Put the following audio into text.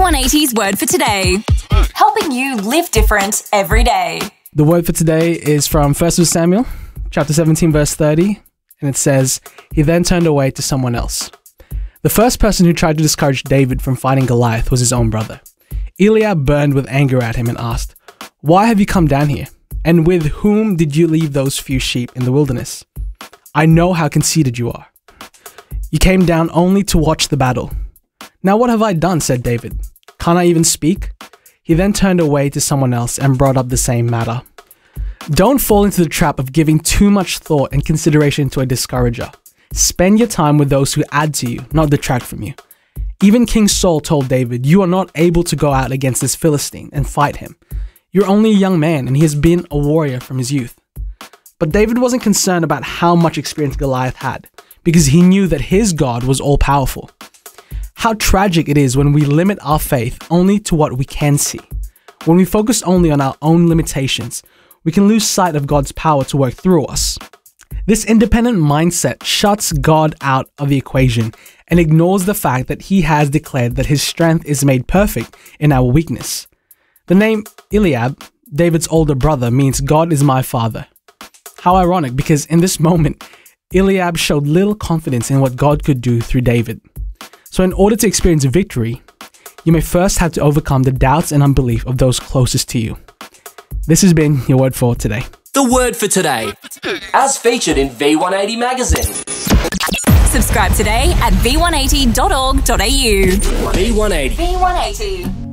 V180's Word for Today. Helping you live different every day. The word for today is from 1 Samuel, chapter 17, verse 30, and it says, "He then turned away to someone else." The first person who tried to discourage David from fighting Goliath was his own brother. Eliab burned with anger at him and asked, "Why have you come down here? And with whom did you leave those few sheep in the wilderness? I know how conceited you are. You came down only to watch the battle." "Now what have I done?" said David. "Can't I even speak?" He then turned away to someone else and brought up the same matter. Don't fall into the trap of giving too much thought and consideration to a discourager. Spend your time with those who add to you, not detract from you. Even King Saul told David, "You are not able to go out against this Philistine and fight him. You're only a young man and he has been a warrior from his youth." But David wasn't concerned about how much experience Goliath had, because he knew that his God was all-powerful. How tragic it is when we limit our faith only to what we can see. When we focus only on our own limitations, we can lose sight of God's power to work through us. This independent mindset shuts God out of the equation and ignores the fact that he has declared that his strength is made perfect in our weakness. The name Eliab, David's older brother, means God is my father. How ironic, because in this moment, Eliab showed little confidence in what God could do through David. So in order to experience victory, you may first have to overcome the doubts and unbelief of those closest to you. This has been your Word for Today. The Word for Today, as featured in V180 magazine. Subscribe today at v180.org.au. V180. V180.